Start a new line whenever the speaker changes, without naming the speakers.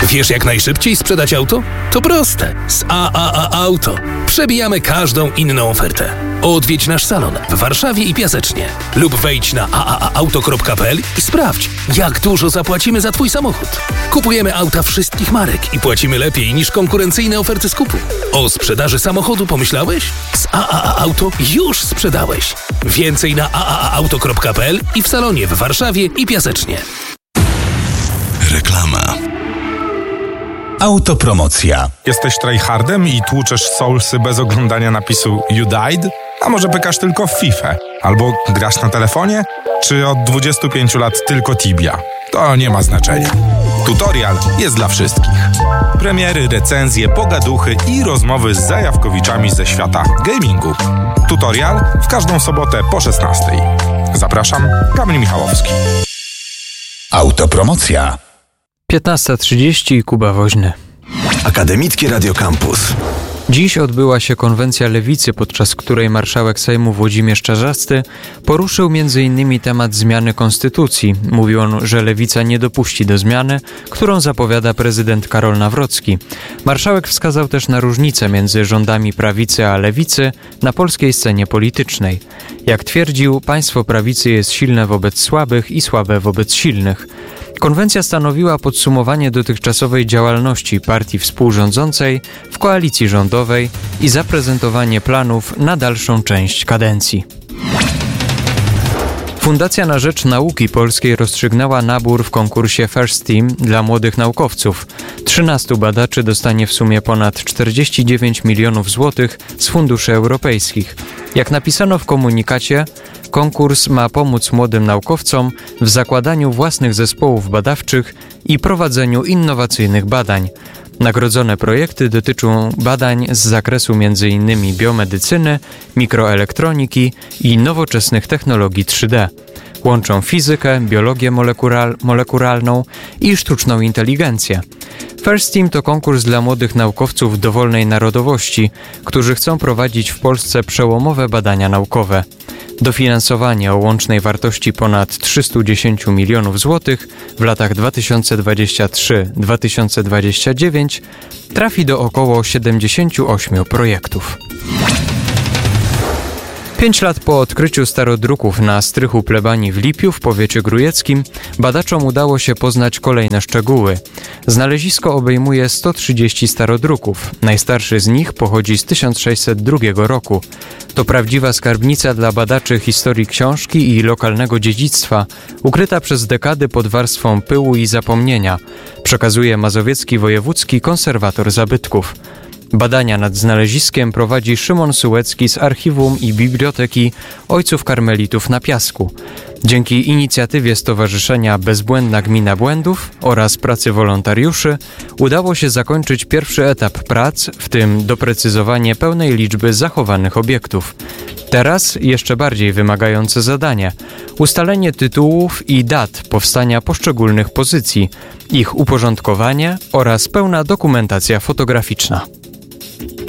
Wiesz, jak najszybciej sprzedać auto? To proste. Z AAA Auto przebijamy każdą inną ofertę. Odwiedź nasz salon w Warszawie i Piasecznie lub wejdź na aaauto.pl i sprawdź, jak dużo zapłacimy za Twój samochód. Kupujemy auta wszystkich marek i płacimy lepiej niż konkurencyjne oferty skupu. O sprzedaży samochodu pomyślałeś? Z AAA Auto już sprzedałeś. Więcej na aaauto.pl i w salonie w Warszawie i Piasecznie.
Reklama. Autopromocja.
Jesteś tryhardem i tłuczesz soulsy bez oglądania napisu You Died? A może pykasz tylko w FIFA? Albo grasz na telefonie? Czy od 25 lat tylko Tibia? To nie ma znaczenia. Tutorial jest dla wszystkich. Premiery, recenzje, pogaduchy i rozmowy z zajawkowiczami ze świata gamingu. Tutorial w każdą sobotę po 16:00. Zapraszam, Kamil Michałowski.
Autopromocja.
15:30 Kuba Woźny.
Akademickie Radio Campus.
Dziś odbyła się konwencja Lewicy, podczas której marszałek Sejmu Włodzimierz Czarzasty poruszył m.in. temat zmiany konstytucji. Mówił on, że Lewica nie dopuści do zmiany, którą zapowiada prezydent Karol Nawrocki. Marszałek wskazał też na różnice między rządami prawicy a lewicy na polskiej scenie politycznej. Jak twierdził, państwo prawicy jest silne wobec słabych i słabe wobec silnych. Konwencja stanowiła podsumowanie dotychczasowej działalności partii współrządzącej w koalicji rządowej i zaprezentowanie planów na dalszą część kadencji. Fundacja na Rzecz Nauki Polskiej rozstrzygnęła nabór w konkursie First Team dla młodych naukowców. 13 badaczy dostanie w sumie ponad 49 milionów złotych z funduszy europejskich. Jak napisano w komunikacie, konkurs ma pomóc młodym naukowcom w zakładaniu własnych zespołów badawczych i prowadzeniu innowacyjnych badań. Nagrodzone projekty dotyczą badań z zakresu m.in. biomedycyny, mikroelektroniki i nowoczesnych technologii 3D. Łączą fizykę, biologię molekularną i sztuczną inteligencję. First Team to konkurs dla młodych naukowców dowolnej narodowości, którzy chcą prowadzić w Polsce przełomowe badania naukowe. Dofinansowanie o łącznej wartości ponad 310 milionów złotych w latach 2023-2029 trafi do około 78 projektów. 5 lat po odkryciu starodruków na strychu plebanii w Lipiu w powiecie grójeckim badaczom udało się poznać kolejne szczegóły. Znalezisko obejmuje 130 starodruków. Najstarszy z nich pochodzi z 1602 roku. To prawdziwa skarbnica dla badaczy historii książki i lokalnego dziedzictwa, ukryta przez dekady pod warstwą pyłu i zapomnienia, przekazuje mazowiecki wojewódzki konserwator zabytków. Badania nad znaleziskiem prowadzi Szymon Sułecki z Archiwum i Biblioteki Ojców Karmelitów na Piasku. Dzięki inicjatywie Stowarzyszenia Bezbłędna Gmina Błędów oraz pracy wolontariuszy udało się zakończyć pierwszy etap prac, w tym doprecyzowanie pełnej liczby zachowanych obiektów. Teraz jeszcze bardziej wymagające zadanie – ustalenie tytułów i dat powstania poszczególnych pozycji, ich uporządkowanie oraz pełna dokumentacja fotograficzna.